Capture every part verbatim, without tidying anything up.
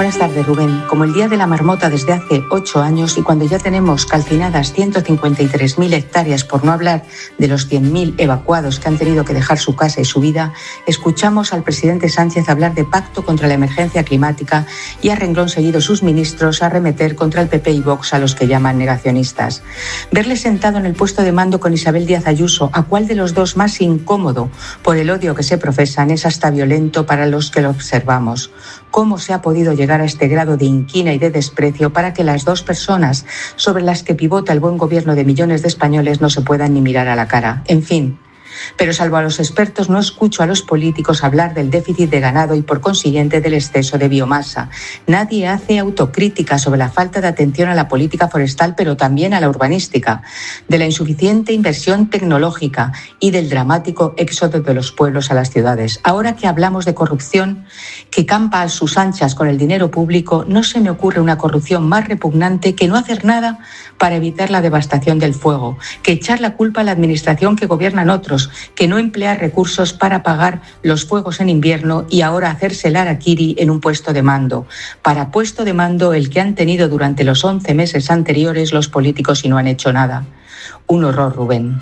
Buenas tardes, Rubén. Como el Día de la Marmota desde hace ocho años y cuando ya tenemos calcinadas ciento cincuenta y tres mil hectáreas, por no hablar de los cien mil evacuados que han tenido que dejar su casa y su vida, escuchamos al presidente Sánchez hablar de pacto contra la emergencia climática y a renglón seguido sus ministros arremeter contra el P P y Vox, a los que llaman negacionistas. Verle sentado en el puesto de mando con Isabel Díaz Ayuso, a cuál de los dos más incómodo por el odio que se profesan, es hasta violento para los que lo observamos. ¿Cómo se ha podido llegar a este grado de inquina y de desprecio para que las dos personas sobre las que pivota el buen gobierno de millones de españoles no se puedan ni mirar a la cara? En fin. Pero salvo a los expertos, no escucho a los políticos hablar del déficit de ganado y por consiguiente del exceso de biomasa. Nadie hace autocrítica sobre la falta de atención a la política forestal, pero también a la urbanística, de la insuficiente inversión tecnológica y del dramático éxodo de los pueblos a las ciudades. Ahora que hablamos de corrupción que campa a sus anchas con el dinero público, no se me ocurre una corrupción más repugnante que no hacer nada para evitar la devastación del fuego, que echar la culpa a la administración que gobiernan otros, que no emplea recursos para pagar los fuegos en invierno y ahora hacerse el harakiri en un puesto de mando. Para puesto de mando el que han tenido durante los once meses anteriores los políticos y no han hecho nada. Un horror, Rubén.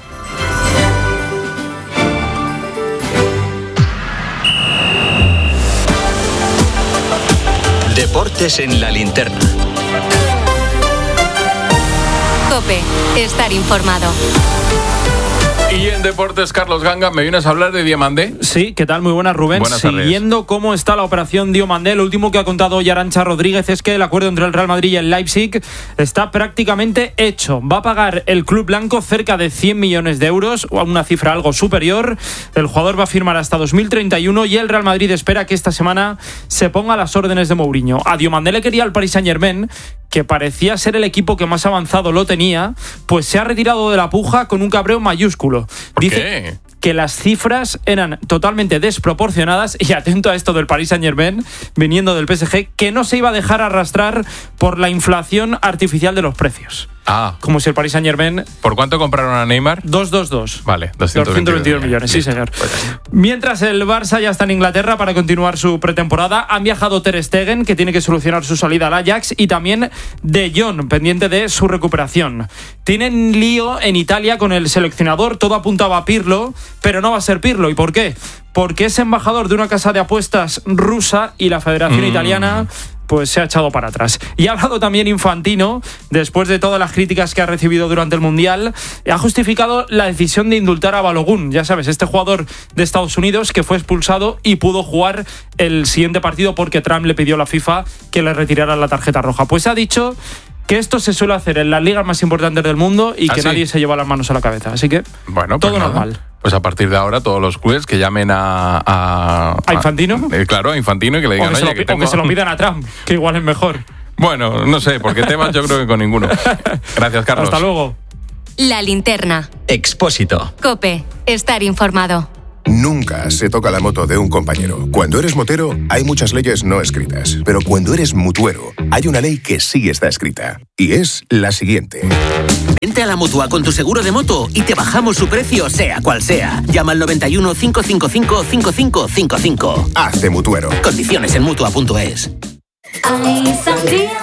Deportes en la linterna. COPE, estar informado. Y en Deportes, Carlos Ganga, ¿me vienes a hablar de Diomandé? Sí, ¿qué tal? Muy buenas, Rubén. Buenas tardes. Siguiendo cómo está la operación Diomandé, lo último que ha contado hoy Arantxa Rodríguez es que el acuerdo entre el Real Madrid y el Leipzig está prácticamente hecho. Va a pagar el club blanco cerca de cien millones de euros, o una cifra algo superior. El jugador va a firmar hasta dos mil treinta y uno y el Real Madrid espera que esta semana se ponga a las órdenes de Mourinho. A Diomandé le quería el Paris Saint-Germain, que parecía ser el equipo que más avanzado lo tenía, pues se ha retirado de la puja con un cabreo mayúsculo. ¿Por Dice qué? que las cifras eran totalmente desproporcionadas y atento a esto del Paris Saint-Germain, viniendo del P S G, que no se iba a dejar arrastrar por la inflación artificial de los precios. Ah. Como si el Paris Saint-Germain... ¿Por cuánto compraron a Neymar? doscientos veintidós. Vale, doscientos veintidós millones, sí, Listo. señor. Pues Mientras el Barça ya está en Inglaterra para continuar su pretemporada, han viajado Ter Stegen, que tiene que solucionar su salida al Ajax, y también De Jong, pendiente de su recuperación. Tienen lío en Italia con el seleccionador, todo apuntaba a Pirlo, pero no va a ser Pirlo. ¿Y por qué? Porque es embajador de una casa de apuestas rusa y la Federación mm. Italiana pues se ha echado para atrás. Y ha hablado también Infantino, después de todas las críticas que ha recibido durante el Mundial, ha justificado la decisión de indultar a Balogun, ya sabes, este jugador de Estados Unidos que fue expulsado y pudo jugar el siguiente partido porque Trump le pidió a la FIFA que le retirara la tarjeta roja. Pues ha dicho que esto se suele hacer en las ligas más importantes del mundo y ¿Ah, que sí? nadie se lleva las manos a la cabeza. Así que, bueno, todo pues normal. Nada. Pues a partir de ahora todos los clubes que llamen a... ¿A, ¿A Infantino? A, eh, claro, a Infantino y que le digan... O que, se lo, que, tengo... o que se lo pidan a Trump, que igual es mejor. Bueno, no sé, porque temas yo creo que con ninguno. Gracias, Carlos. Hasta luego. La linterna. Expósito. COPE, estar informado. Nunca se toca la moto de un compañero. Cuando eres motero, hay muchas leyes no escritas. Pero cuando eres mutuero, hay una ley que sí está escrita. Y es la siguiente. Vente a la Mutua con tu seguro de moto y te bajamos su precio, sea cual sea. Llama al noventa y uno, cinco cinco cinco, cinco cinco cinco cinco. Hazte mutuero. Condiciones en mutua punto es. Hay sangría